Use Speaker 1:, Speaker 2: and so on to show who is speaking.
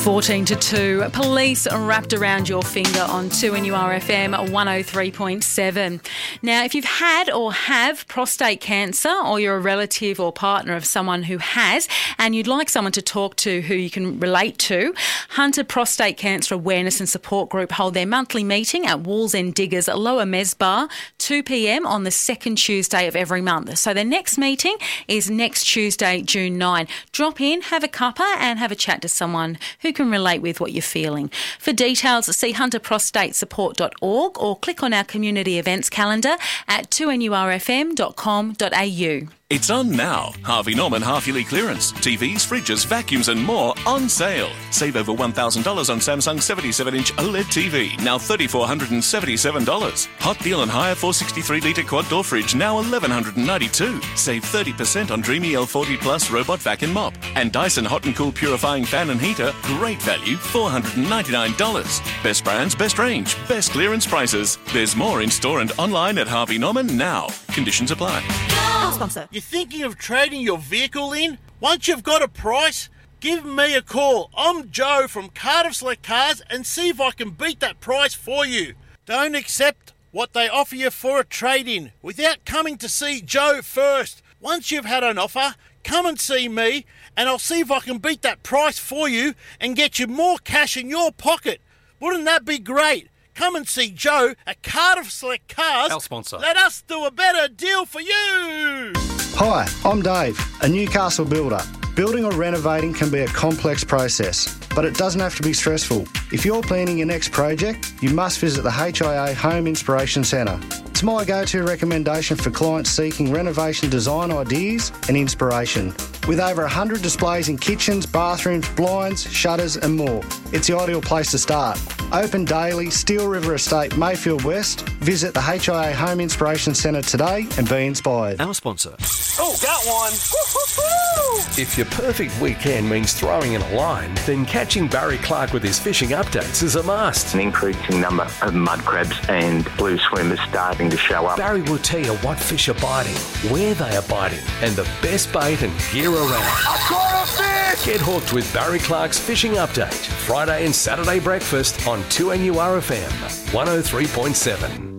Speaker 1: 14 to 2. Police are wrapped around your finger on 2NURFM 103.7. Now, if you've had or have prostate cancer, or you're a relative or partner of someone who has, and you'd like someone to talk to who you can relate to, Hunter Prostate Cancer Awareness and Support Group hold their monthly meeting at Wallsend Diggers Lower Mesbar, 2 p.m. on the second Tuesday of every month. So their next meeting is next Tuesday, June 9. Drop in, have a cuppa and have a chat to someone who can relate with what you're feeling. For details, see hunterprostatesupport.org or click on our community events calendar at 2NURFM.com.au.
Speaker 2: It's on now. Harvey Norman half-yearly clearance. TVs, fridges, vacuums and more on sale. Save over $1,000 on Samsung 77-inch OLED TV, now $3,477. Hot deal on hire 463-litre quad-door fridge, now $1,192. Save 30% on Dreamy L40 Plus robot vacuum mop. And Dyson Hot and Cool purifying fan and heater, great value, $499. Best brands, best range, best clearance prices. There's more in store and online at Harvey Norman now. Conditions apply.
Speaker 3: Sponsor. You're thinking of trading your vehicle in? Once you've got a price, give me a call. I'm Joe from Cardiff Select Cars and see if I can beat that price for you. Don't accept what they offer you for a trade-in without coming to see Joe first. Once you've had an offer, come and see me and I'll see if I can beat that price for you and get you more cash in your pocket. Wouldn't that be great? Come and see Joe at Cardiff Select Cars.
Speaker 4: Our sponsor.
Speaker 3: Let us do a better deal for you.
Speaker 5: Hi, I'm Dave, a Newcastle builder. Building or renovating can be a complex process, but it doesn't have to be stressful. If you're planning your next project, you must visit the HIA Home Inspiration Centre. It's my go-to recommendation for clients seeking renovation design ideas and inspiration. With over 100 displays in kitchens, bathrooms, blinds, shutters and more, it's the ideal place to start. Open daily, Steel River Estate, Mayfield West. Visit the HIA Home Inspiration Centre today and be inspired.
Speaker 4: Our sponsor.
Speaker 3: Oh, got one. Woo-hoo-hoo!
Speaker 4: If your perfect weekend means throwing in a line, then catching Barry Clark with his fishing updates is a must.
Speaker 6: An increasing number of mud crabs and blue swimmers starting to show up.
Speaker 4: Barry will tell you what fish are biting, where they are biting, and the best bait and gear around.
Speaker 3: I caught a fish!
Speaker 4: Get hooked with Barry Clark's Fishing Update, Friday and Saturday breakfast on 2NURFM 103.7.